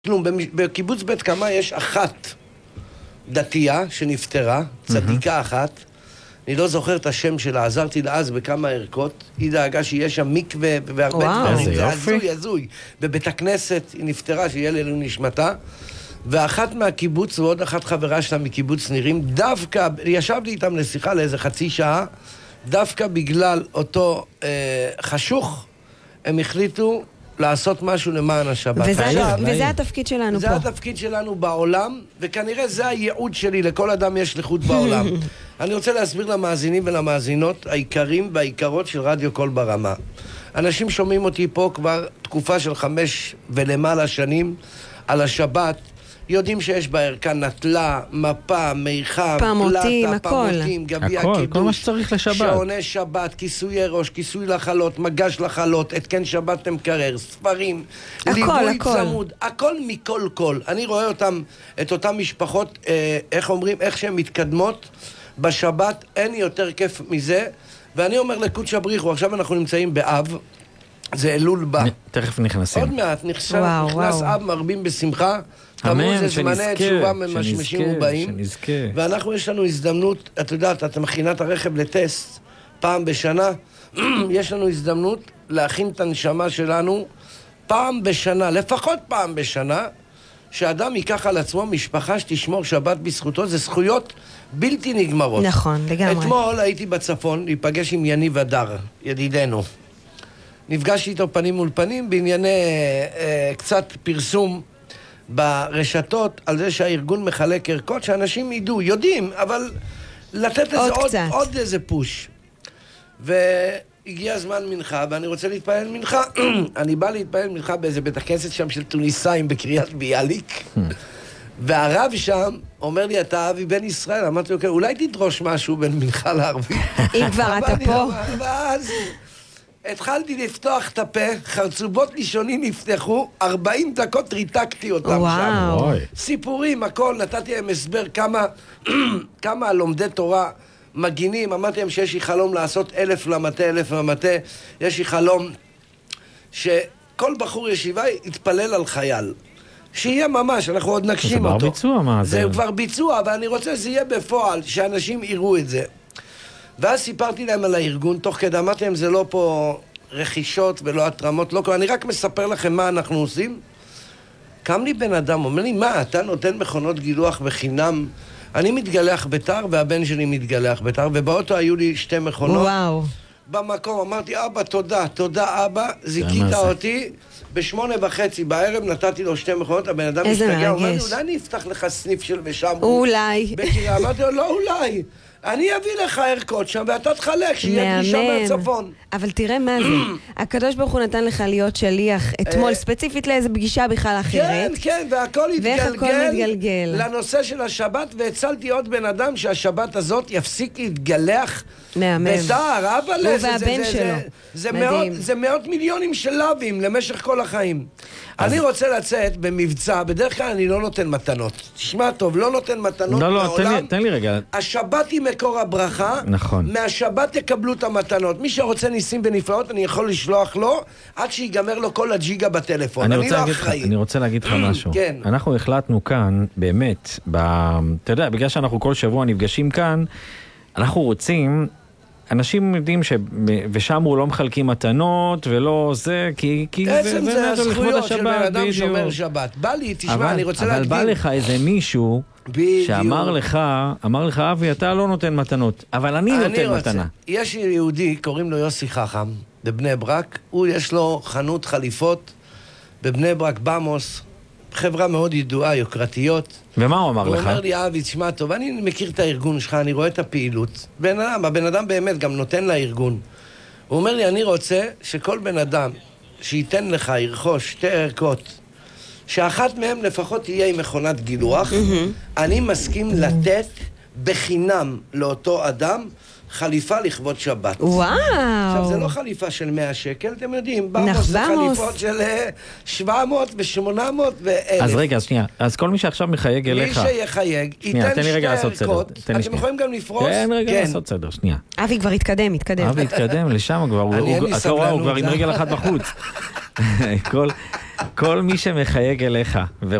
בקיבוץ בית קמה יש אחת דתייה שנפטרה, צדיקה אחת, אני לא זוכר את השם שלה, עזרתי לה אז בכמה ערכות, היא דאגה שיש שם מקווה והרבה דברים, זה הזוי, בבית הכנסת היא נפטרה, שיהיה לנו נשמתה, ואחת מהקיבוץ ועוד אחת חברה שלה מקיבוץ נירים, דווקא, ישבתי איתם לשיחה לאיזה חצי שעה, דווקא בגלל אותו חשוך, הם החליטו לעשות משהו למען השבת. וזה התפקיד שלנו פה. זה התפקיד שלנו בעולם, וכנראה זה הייעוד שלי, לכל אדם יש שליחות בעולם. אני רוצה להסביר למאזינים ולמאזינות העיקרים והעיקרות של רדיו קול ברמה. אנשים שומעים אותי פה כבר תקופה של 5 ולמעלה שנים על השבת, יודעים שיש בערכן נטלה, מפה, מיכה, פלטה, פמותים, גביע קידוש, כל מה שצריך לשבת. שעוני שבת, כיסויי ראש, כיסוי לחלות, מגש לחלות, התקן שבת תמקרר, ספרים, ליווי צמוד, הכל מכל כל. אני רואה אותם, את אותם משפחות, איך אומרים, איך שהן מתקדמות בשבת, אין יותר כיף מזה, ואני אומר לקודש הבריחו, עכשיו אנחנו נמצאים באב, זה אלול בא. תכף נכנסים. עוד מעט נכנס אב מרבים בשמחה, תמוז זה זמני תשובה ממשמשים ובאים, ואנחנו יש לנו הזדמנות, את יודעת, את מכינה את הרכב לטסט פעם בשנה, יש לנו הזדמנות להכין את הנשמה שלנו פעם בשנה, לפחות פעם בשנה, שאדם ייקח על עצמו משפחה שתשמור שבת בזכותו, זה זכויות בלתי נגמרות. נכון, לגמרי. אתמול הייתי בצפון להיפגש עם יניב הדר, ידידנו. נפגשתי איתו פנים מול פנים בענייני קצת פרסום ברשתות על זה שהארגון מחלק ערכות שאנשים ידעו, יודעים, אבל לתת לזה עוד איזה פוש. והגיע הזמן מנחה, ואני רוצה להתפעל מנחה. אני בא להתפעל מנחה באיזה בית הכנסת שם של טוניסאים בקריית ביאליק, והרב שם אומר לי, אתה אבי בן ישראל? אמרתי לו, אולי תדרוש משהו בין מנחה לערבית. אם כבר אתה פה. ואז התחלתי לפתוח את הפה, חרצובות לישונים נפתחו, 40 דקות ריתקתי אותם שם. סיפורים, הכל, נתתי להם הסבר כמה לומדי תורה מגינים, אמרתי להם שיש לי חלום לעשות 1,000 למטה, יש לי חלום שכל בחור ישיבה יתפלל על חייל. שיהיה ממש, אנחנו עוד נגשים אותו. זה כבר ביצוע, מה זה? זה כבר ביצוע, אבל אני רוצה שזה יהיה בפועל, שאנשים יראו את זה. ואז סיפרתי להם על הארגון, תוך כדי אמרתי להם, זה לא פה רכישות ולא התרמות, לא, אני רק מספר לכם מה אנחנו עושים. קם לי בן אדם, אומר לי, מה, אתה נותן מכונות גילוח בחינם? אני מתגלח בתר והבן שלי מתגלח בתר, ובאוטו היו לי 2 מכונות. וואו. במקום, אמרתי, אבא, תודה אבא, זיקית אותי, ב8:30 בערב נתתי לו 2 מכונות, הבן אדם משתגע, אומר לי, אולי אני אפתח לך סניף של ושם. אולי. אמרתי לו, לא אולי. אני אביא לך ערכות שם, ואתה תחלק, שיהיה פגישה מהצפון. אבל תראה מה זה. הקדוש ברוך הוא נתן לך להיות שליח אתמול, ספציפית לאיזה פגישה בכלל אחרת. כן, והכל התגלגל לנושא של השבת, והצלתי עוד בן אדם שהשבת הזאת יפסיק להתגלח בזער, אבל הוא והבן שלו. זה 100 מיליונים של לבים למשך כל החיים. אני רוצה לצאת במבצע, בדרך כלל אני לא נותן מתנות. תשמע טוב, לא נותן מתנות מעולם. תן לי רגע. השבת היא מקור הברכה. נכון. מהשבת תקבלו את המתנות. מי שרוצה ניסים ונפלאות, אני יכול לשלוח לו, עד שיגמר לו כל הג'יגה בטלפון. אני לא אחראי. אני רוצה להגיד לך משהו. כן. אנחנו החלטנו כאן, באמת, אתה יודע, בגלל שאנחנו כל שבוע נפגשים כאן, אנחנו רוצים... אנשים יודעים ושם הוא לא מחלקים מתנות ולא זה, כי עצם זה הזכויות של בן אדם שומר שבת. בא לי, תשמע, אני רוצה להקדים. אבל בא לך איזה מישהו שאמר לך, אבי, אתה לא נותן מתנות, אבל אני נותן מתנה. יש יהודי, קוראים לו יוסי חכם, בבני ברק, הוא יש לו חנות חליפות בבני ברק, במוס, חברה מאוד ידועה, יוקרתיות. ומה הוא אמר לך? הוא אומר לי, אבי, תשמע טוב, אני מכיר את הארגון שלך, אני רואה את הפעילות. הבן אדם באמת גם נותן לארגון. הוא אומר לי, אני רוצה שכל בן אדם שייתן לך, ירכוש 2 ערכות, שאחת מהם לפחות תהיה עם מכונת גילוח, אני מסכים לתת בחינם לאותו אדם חליפה לכבוד שבת. וואו. עכשיו, זה לא חליפה של 100 שקל, אתם יודעים, במוס זה חליפות של 700 ו800 ו1,000. אז רגע, שנייה, אז כל מי שעכשיו מחייג אליך... מי שיחייג, ייתן 2 ערכות, אתם יכולים גם לפרוס? כן, רגע, לעשות סדר, שנייה. אבי כבר התקדם. אבי התקדם, לשם כבר, הוא כבר עם רגל אחת בחוץ. כל מי שמחייג אליך